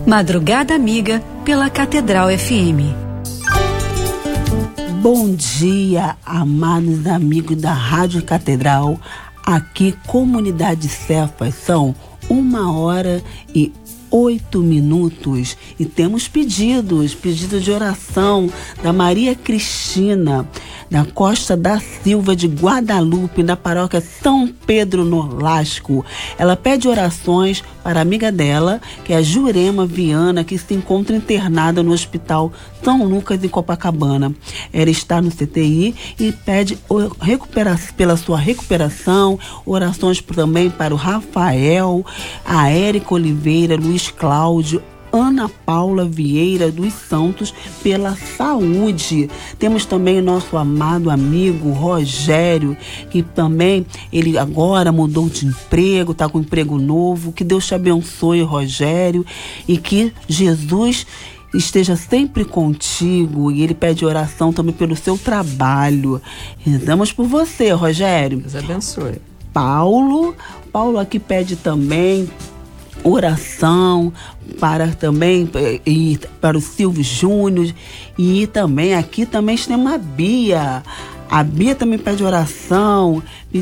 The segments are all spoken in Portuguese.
Madrugada Amiga pela Catedral FM. Bom dia, amados amigos da Rádio Catedral. Aqui, Comunidade Cefas, são 1h08 e temos pedidos de oração da Maria Cristina, da Costa da Silva de Guadalupe, da paróquia São Pedro Nolasco. Ela pede orações para a amiga dela, que é a Jurema Viana, que se encontra internada no Hospital São Lucas, em Copacabana. Ela está no CTI e pede pela sua recuperação, orações também para o Rafael, a Érica Oliveira, Luiz Cláudio, Ana Paula Vieira dos Santos, pela saúde. Temos também o nosso amado amigo Rogério, que também, ele agora mudou de emprego, está com um emprego novo. Que Deus te abençoe, Rogério, e que Jesus esteja sempre contigo. E ele pede oração também pelo seu trabalho. Rezamos por você, Rogério. Deus abençoe. Paulo aqui pede também oração para também e para o Silvio Júnior, e também aqui também temos a Bia. A Bia também pede oração.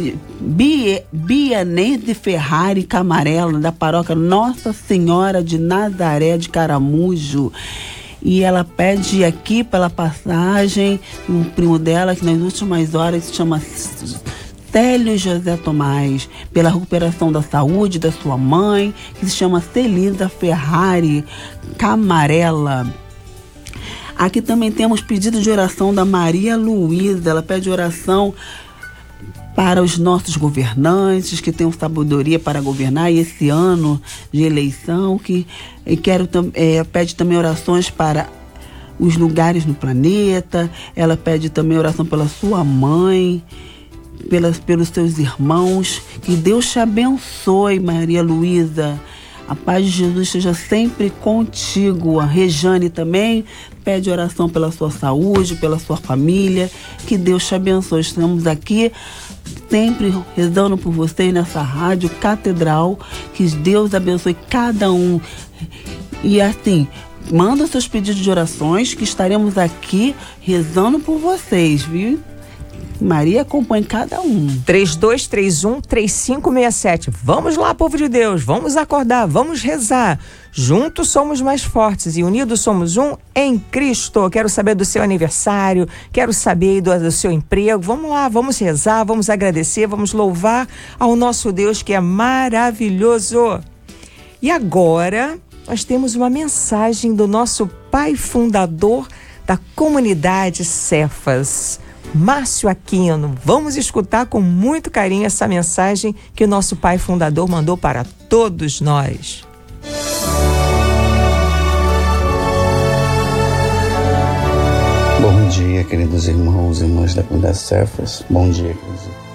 Bia Neide Ferrari Camarela, da paróquia Nossa Senhora de Nazaré de Caramujo. E ela pede aqui pela passagem um primo dela que nas últimas horas se chama Célio José Tomás, pela recuperação da saúde da sua mãe, que se chama Celisa Ferrari Camarela. Aqui também temos pedido de oração da Maria Luísa. Ela pede oração para os nossos governantes, que tenham sabedoria para governar, e esse ano de eleição, pede também orações para os lugares no planeta. Ela pede também oração pela sua mãe, pelos seus irmãos. Que Deus te abençoe, Maria Luísa. A paz de Jesus esteja sempre contigo. A Rejane também pede oração pela sua saúde, pela sua família. Que Deus te abençoe. Estamos aqui sempre rezando por vocês nessa Rádio Catedral. Que Deus abençoe cada um. E assim, manda seus pedidos de orações, que estaremos aqui rezando por vocês, viu? Maria acompanha cada um. 3231-3567. Vamos lá, povo de Deus, vamos acordar, vamos rezar. Juntos somos mais fortes e unidos somos um em Cristo. Quero saber do seu aniversário, quero saber do seu emprego. Vamos lá, vamos rezar, vamos agradecer, vamos louvar ao nosso Deus, que é maravilhoso. E agora nós temos uma mensagem do nosso pai fundador da Comunidade Cefas, Márcio Aquino. Vamos escutar com muito carinho essa mensagem que o nosso pai fundador mandou para todos nós. Bom dia, queridos irmãos e irmãs da Comunidade Cefas. Bom dia, queridos